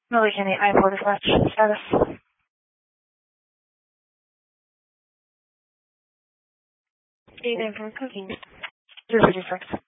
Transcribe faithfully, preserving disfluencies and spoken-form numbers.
Miller County I four dispatch status. Eight in from cooking. Zero six.